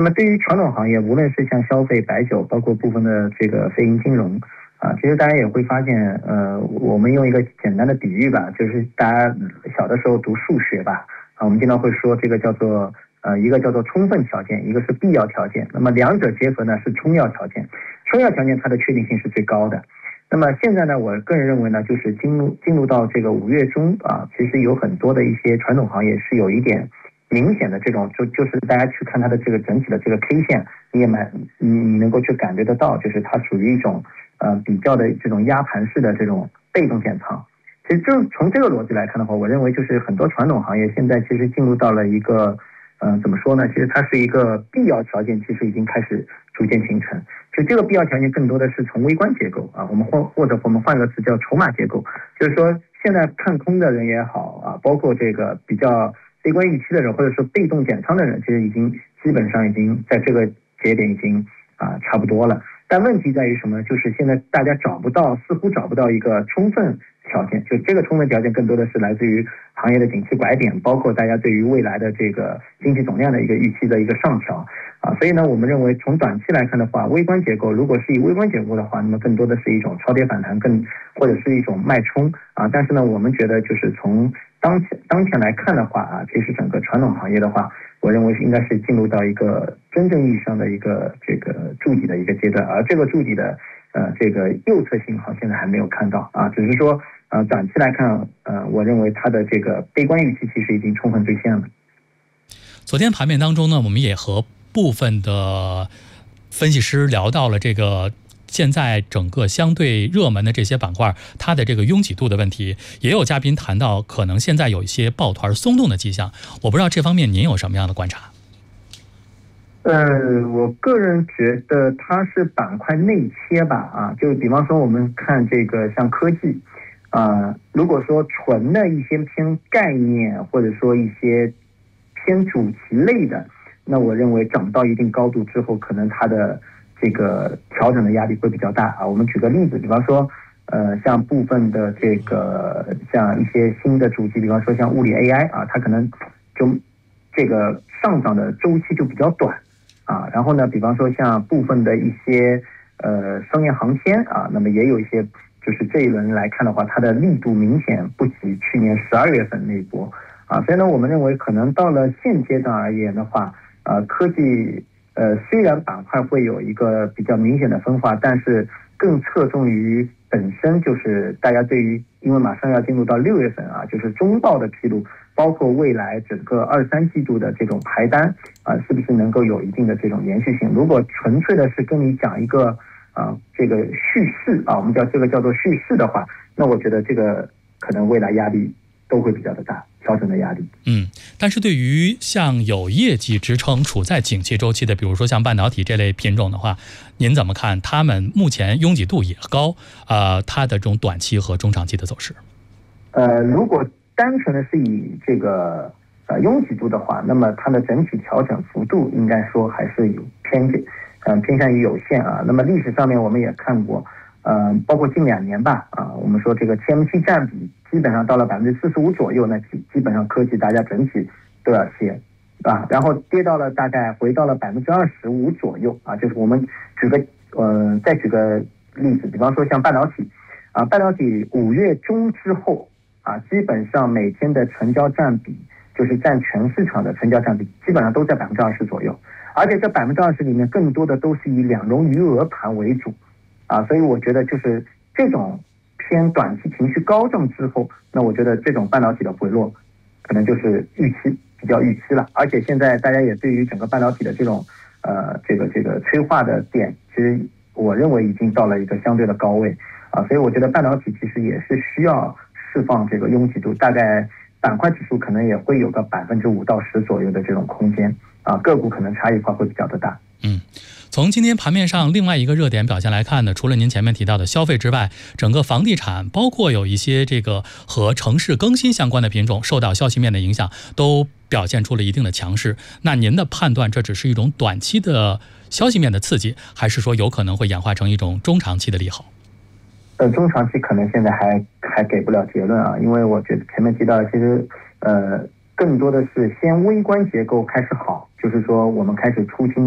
那么对于传统行业，无论是像消费、白酒，包括部分的这个非银金融其实大家也会发现，我们用一个简单的比喻吧，就是大家小的时候读数学吧，我们经常会说这个叫做一个叫做充分条件，一个是必要条件。那么两者结合呢是充要条件，充要条件它的确定性是最高的。那么现在呢，我个人认为呢，就是进入到这个5月中其实有很多的一些传统行业是有一点明显的这种，就是大家去看它的这个整体的这个 K 线，你能够去感觉得到，就是它属于一种比较的这种压盘式的这种被动减仓。其实从这个逻辑来看的话，我认为就是很多传统行业现在其实进入到了一个怎么说呢？其实它是一个必要条件，其实已经开始逐渐形成。就这个必要条件更多的是从微观结构或者我们换个词叫筹码结构，就是说现在看空的人也好包括这个比较悲观预期的人，或者说被动减仓的人，其实基本上已经在这个节点已经差不多了。但问题在于什么？就是现在大家似乎找不到一个充分条件，就这个充分条件更多的是来自于行业的景气拐点，包括大家对于未来的这个经济总量的一个预期的一个上调所以呢，我们认为从短期来看的话，微观结构如果是以微观结构的话，那么更多的是一种超跌反弹，或者是一种脉冲但是呢，我们觉得就是从当前来看的话其实整个传统行业的话，我认为应该是进入到一个真正意义上的一个这个筑底的一个阶段，而这个筑底的这个右侧信号现在还没有看到只是说短期来看我认为它的这个悲观预期其实已经充分兑现了。 昨天盘面当中呢，我们也和部分的分析师聊到了这个现在整个相对热门的这些板块，它的这个拥挤度的问题，也有嘉宾谈到可能现在有一些抱团松动的迹象，我不知道这方面您有什么样的观察？ 我个人觉得它是板块内切吧就比方说我们看这个像科技如果说纯的一些偏概念或者说一些偏主题类的，那我认为涨到一定高度之后，可能它的这个调整的压力会比较大我们举个例子，比方说像部分的这个像一些新的主题，比方说像物理 AI它可能就这个上涨的周期就比较短然后呢，比方说像部分的一些商业航天那么也有一些，就是这一轮来看的话，它的力度明显不及去年12月份那一波所以呢，我们认为可能到了现阶段而言的话科技虽然板块会有一个比较明显的分化，但是更侧重于本身就是大家对于，因为马上要进入到6月份就是中报的披露，包括未来整个2、3季度的这种排单是不是能够有一定的这种延续性？如果纯粹的是跟你讲一个这个叙事我们这个叫做叙事的话，那我觉得这个可能未来压力都会比较的大，调整的压力。 但是对于像有业绩支撑、处在景气周期的，比如说像半导体这类品种的话，您怎么看？他们目前拥挤度也高，它的这种短期和中长期的走势？ 如果单纯的是以这个拥挤度的话，那么它的整体调整幅度应该说还是有偏向于有限那么历史上面我们也看过，包括近2年吧我们说这个 TMT 占比基本上到了45%左右，那基本上科技大家整体都要歇然后跌到了大概回到了25%左右就是我们再举个例子，比方说像半导体半导体5月中之后基本上每天的成交占比，就是占全市场的成交占比，基本上都在20%左右，而且这20%里面更多的都是以两融余额盘为主所以我觉得就是这种偏短期情绪高涨之后，那我觉得这种半导体的回落可能就是比较预期了。而且现在大家也对于整个半导体的这种这个催化的点，其实我认为已经到了一个相对的高位所以我觉得半导体其实也是需要释放这个拥挤度，大概板块指数可能也会有个5%到10%左右的这种空间个股可能差异化会比较的大。 从今天盘面上另外一个热点表现来看呢，除了您前面提到的消费之外，整个房地产包括有一些这个和城市更新相关的品种受到消息面的影响，都表现出了一定的强势。那您的判断，这只是一种短期的消息面的刺激，还是说有可能会演化成一种中长期的利好？ 中长期可能现在还给不了结论因为我觉得前面提到的其实更多的是先微观结构开始好，就是说我们开始出清